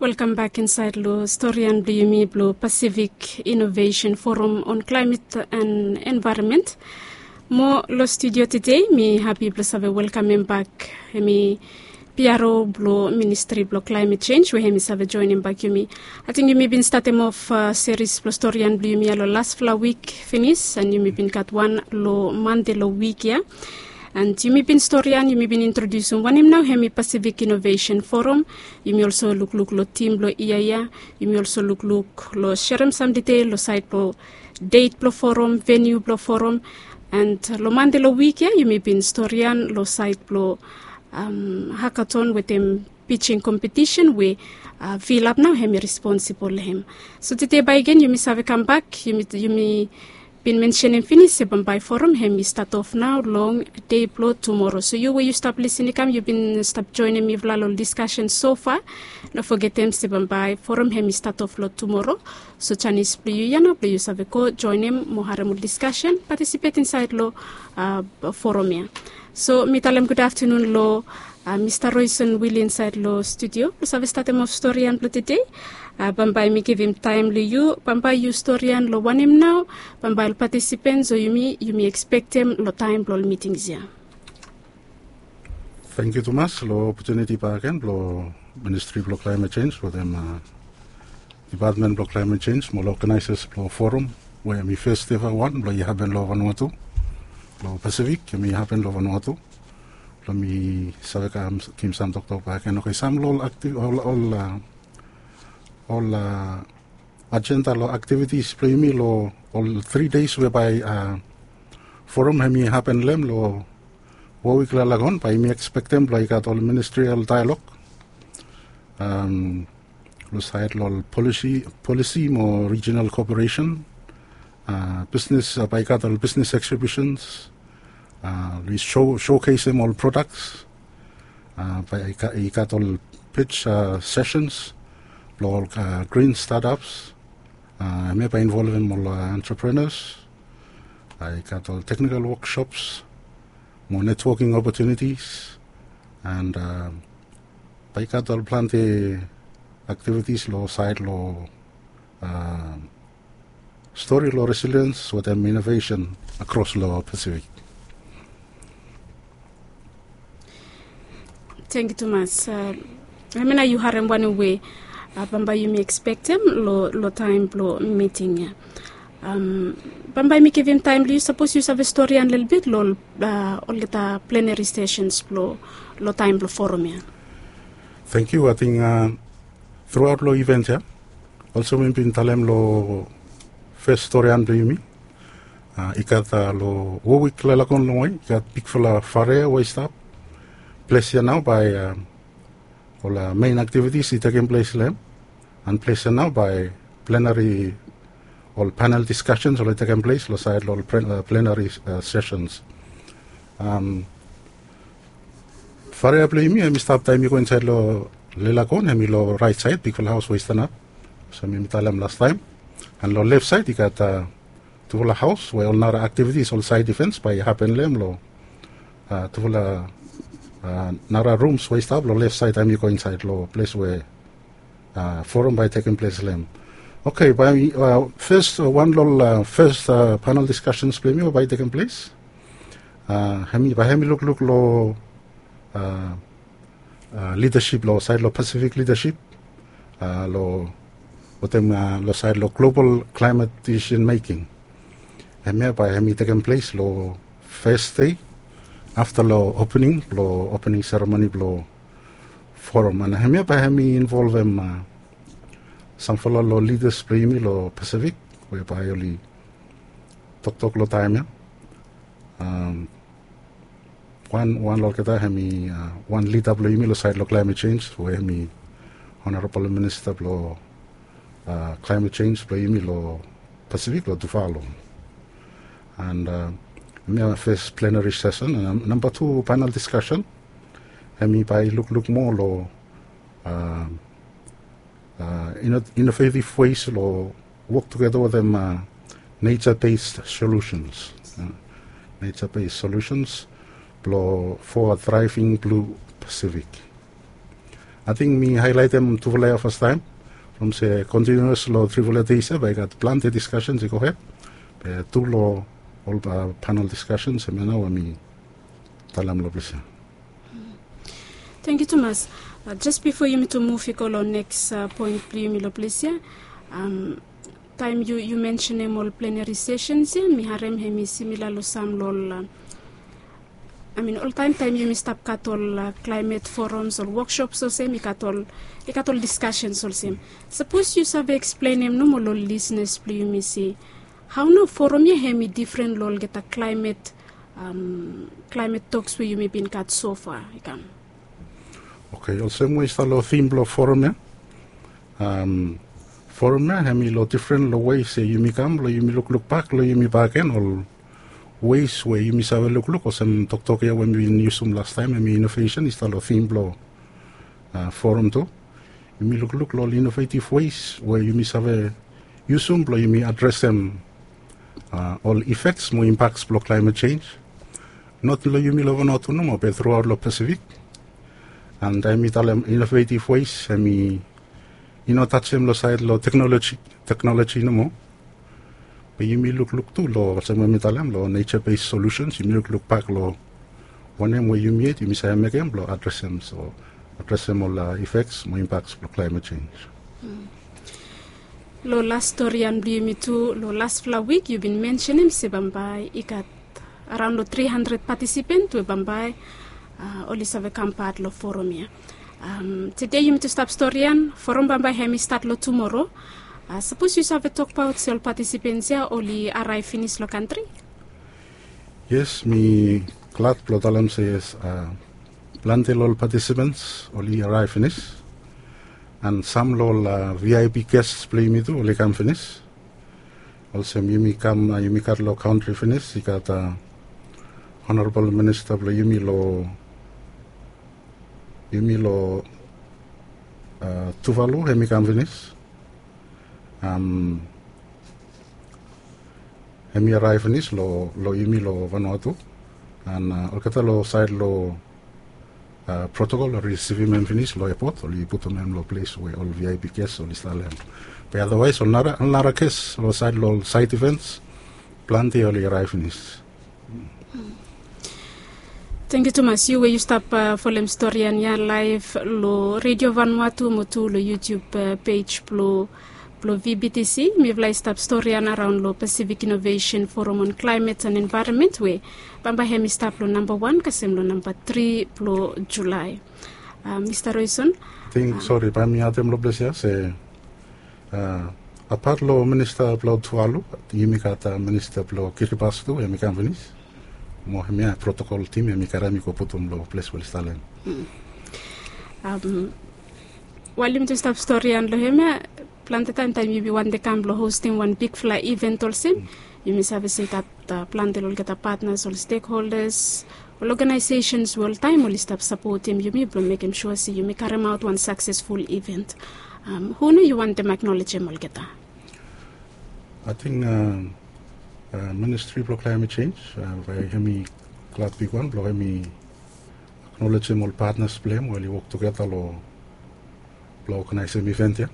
Welcome back inside lo Storian Blumi Blue Pacific Innovation Forum on Climate and Environment. Mo lo studio today, me happy to have welcome back. Me PRO Blue Ministry Blue Climate Change. We have joining back me. I think you may been starting off series Blue Storian Blumi lo last flower week finish, and you may been got one lo Monday lo week yeah. And you may be in Storian, you may be introducing one him now, Hemi Pacific Innovation Forum. You may also look lo team lo iya. You may also look lo share some detail, lo site lo date lo forum, venue lo forum. And lo Monday lo week, yeah, you may be in Storian, lo site lo hackathon with them pitching competition. We fill up now, Hemi responsible him. So today by again, you may have come back, you may been mentioning finish by forum him start off now long day upload tomorrow. So you stop listening you've been stop joining me vlalo discussion so far. Don't forget them by forum him start off load tomorrow. So Chinese play you saveko join him moharemul discussion participate inside lo forum ya. So mitalem good afternoon lo Mr. Royson will inside lo studio. Lo save start of Storian lo today. Bambay me give him time lo you. Bambay you Storian lo one him now. Bambay participants so you may expect him lo time lo meetings ya. Thank you Thomas. Lo opportunity pa again lo Ministry of Climate Change lo them Department of Climate Change mo organizers lo forum where me first ever one lo happen lo Vanuatu lo Pacific me happen lo Vanuatu. Lo mi sabe kim sam doktor pa ken okay sam lo active all agenda lo activities play me lo all 3 days whereby forum hemi happen lem lo week la lagon by me expect them like at all ministerial dialogue lo side lo policy mo regional cooperation business by got all business exhibitions. We showcase them all products. By I got all pitch sessions, all green startups. I may be involved in all entrepreneurs. I got all technical workshops, more networking opportunities, and I got all plenty activities, law side law, story law resilience with them innovation across the Pacific. Thank you, Thomas. I mean, you have one way. Bamba, you may expect him lo time lo meeting. Bamba, me give him time. You suppose you have a story and little bit lo all the plenary stations lo time lo forum ya. Thank you. I think throughout lo event ya. Also we been talem lo first story and do me. Ikat lo week la kon lo ikat big fella fare way stop. Place here now by all main activities taking place there, and place here now by plenary all panel discussions all taking place side all plenary sessions. Variably me start time you go inside lo lelakon hemi lo right side big house western up. So me talam last time, and lo left side you got to the house where all nara activities all side defense by happen lem lo to the nara rooms where stop lo left side time you go inside lo place where forum by taking place lem. Okay, by first one lo first panel discussions play me by taking place. Hemi look lo leadership lo side lo Pacific leadership lo lo side lo global climate decision making. Hemi taking place lo first day after lo opening ceremony lo forum and hemi involve them some fellow lo leaders play me lo Pacific whereby only talk lo time ya. One lo kita hemi one leader play me lo side lo climate change where hemi honorable minister lo climate change play me lo Pacific lo Tuvalu and first plenary session and number 2 panel discussion. Hemi by look more lo innovative ways lo work together with them nature-based solutions. For a thriving blue Pacific. I think me highlight them to the first time. From say continuous law trivialization, by got plenty discussions. Go ahead. Two law all panel discussions. I mean, me talam lo please. Thank you, Thomas. Just before you to move on next point, please. Time you mentioned all plenary sessions. Me harem hemi similar lo sam lol. I mean, all time you must stop katol climate forums or workshops or same katol discussions or same. Suppose you have explain him no more listeners please me say how no forum ye hemi different lol get a climate talks where you may been cut so far. Okay, also we start lo theme lo forum ya. Forum ya hemi lo different lo ways say you me come lo you me look back lo you me back and all ways where you miss have a look or some talk here when we used them last time. I mean innovation is the theme blow forum too. You may look all innovative ways where you miss have a use them blow you may address them all effects more impacts blow climate change. Not lo you may love not to know but throughout the Pacific. And I mean innovative ways I mean touch them lo side lo technology no more. You may look to law some metalem law nature-based solutions. You may look back law one name where you meet you may say again law address them all effects more impacts for climate change. Lo last story and me too lo last week you've been mentioning se Bambai ikat around 300 participants we Bambai only save camp lo forum here. Today you need to stop story and forum Bambai hemi start lo tomorrow. Suppose you have a talk about cell participants here only arrive finish the country? Yes, me glad plotalam says plenty all participants only arrive finish and some lol VIP guests play me too only come finish. Also you come lo country finish. You got Honorable Minister Yumi lo Tuvalu hemi come finish. Hemi arrive in this lo yumi lo Vanuatu and olkata lo side lo protocol or receive him finish lo airport or you put him lo place where all VIP guests or install him. But otherwise on another case lo side lo site events plenty only arrive in this. Thank you Thomas. You where you stop for them story and ya live lo Radio Vanuatu motu lo YouTube page lo VBTC, me vlai stop story around lo Pacific Innovation Forum on Climate and Environment we Bamba hemi stop lo number 1 kasem lo number 3 lo July. Mr. Royson. Sorry, by me atem lo blesia se apart lo Minister lo Tuvalu, yimi kata Minister lo Kiribati hemi kan venis. Mo hemi protocol team hemi karami ko putum lo place will stalen. While you to stop story and lo hemi Plante time you be one the camp hosting one big fly event also. You must have a say that plant will get a partners or stakeholders or organizations will time will stop supporting you may making sure see you may carry out one successful event. Who know you want them acknowledge him get that? I think Ministry for Climate Change by hemi club big one blow hemi acknowledge him all partners blame while you work together lo organize him event here.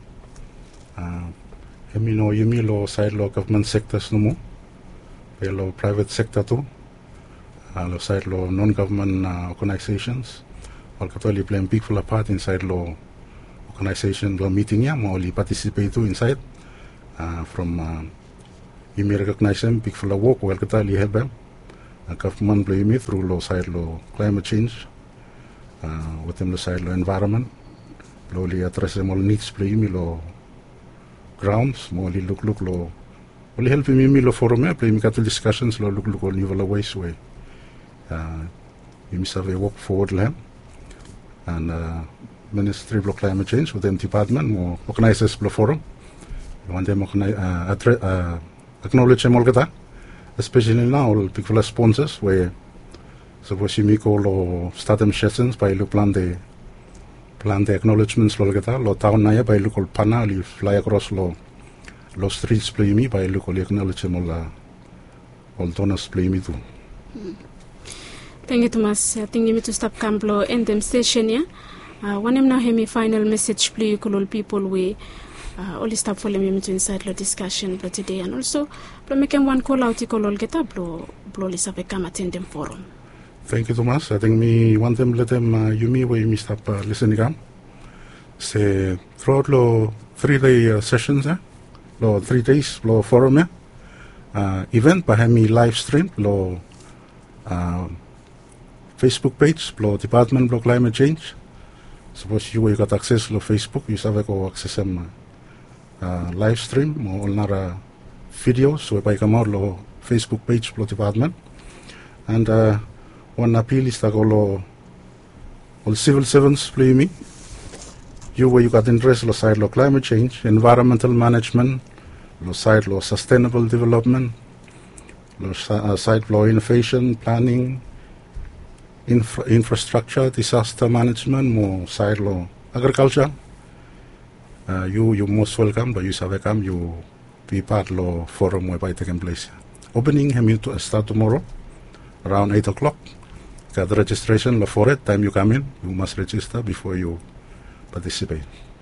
Yumi lo side lo government sectors no more, lo private sector too, lo side lo non-government organizations, all katoli play big full part inside lo organization lo meeting ya, mo li participate too inside, from yumi recognize them big full work, well katoli help them, government play yumi through lo side lo climate change, with them lo side lo environment, lo li address them all needs play yumi lo grounds, more look lo only help me lo forum play me cattle discussions lo look all new ways way you must have a walk forward lamb and Ministry of Climate Change with them department more organizers the forum you want them acknowledge them all that especially now big full sponsors where suppose you make all start them sessions by look plan the acknowledgements lo kita lo town na ya by local pana li fly across lo streets play me by local acknowledge mo la all donors play me too. Thank you Thomas. I think you need to stop camp lo end them station ya. One him now hemi final message play kulol people we only stop for them to inside the discussion but today and also make him one call out kulol get up blow lisa come attend them forum. Thank you, Thomas. I think me want them let them Yumi where you stop listening. Say throughout lo 3-day sessions, lo 3 days lo forum event by me live stream lo Facebook page lo Department of Climate Change. Suppose you got access to Facebook, you have go access them live stream or another videos so by come out lo Facebook page lo department and one appeal is to go all civil servants play me. You where you got interest lo side lo climate change, environmental management, lo side lo sustainable development, lo side lo innovation, planning, infrastructure, disaster management, more side law, agriculture. You most welcome, but you have come, you be part law forum whereby taking place. Opening him to start tomorrow around 8 o'clock. Got the registration for it. Time you come in, you must register before you participate.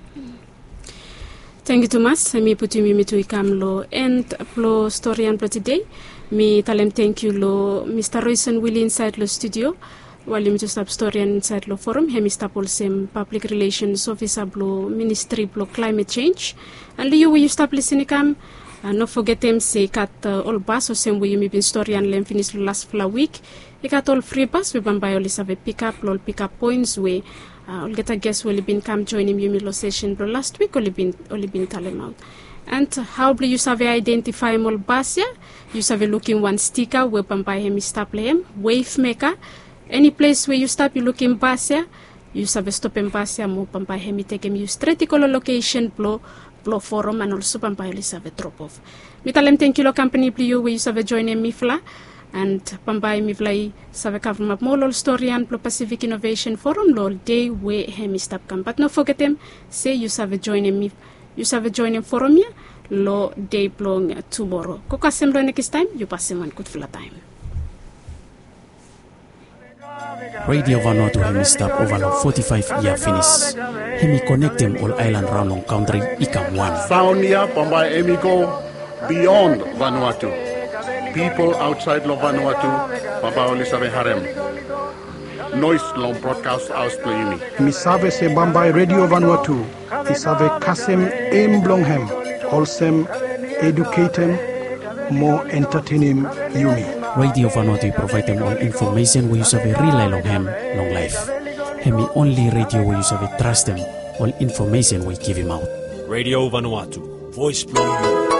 Thank you, Thomas. Me put you to come lo and plo story and today. Me tell him thank you lo Mr. Royson Willie inside the studio. While you just have story inside the forum, he Mr. Paul public relations officer blo ministry blo climate change. And you stop listening come. No forget them say cut all bus or same way you been story and lem finish last week. You got all free bus we bambay always have a pick up points way. I'll get a guess will been come join him you session bro last week only been tell him out. And how you have identify all bus ya? You have looking one sticker where bambay him stop him wave maker. Any place where you stop, you look in Basia, you have a stop in Basia, move by him, take him, you strategical location, blow forum, and also Pampai have a drop off. Mitalem thank you, company, you where you have a join in Mifla, and Pampai Mifla, have a cover up more story and Pacific Innovation Forum, lol, day where him stop come. But no forget them, say you have a join in you have a join in forum, ya, low day blowing tomorrow. Coca assembly next time, you pass him one good full time. Radio Vanuatu hemi stop over long 45 year finish. Hemi connect them all island round long country ikam one. Sound here Pambai Emi go beyond Vanuatu. People outside of Vanuatu, Pambai only save harem. Noise long broadcast house playing. Misave se Bambai Radio Vanuatu. Isave kasem emblonghem. Wholesome, educating, more entertaining uni. Radio Vanuatu provide them all information where you have a rely long ham, long life. Hemi only radio where you have a trust them, all information we give him out. Radio Vanuatu, voice blowing.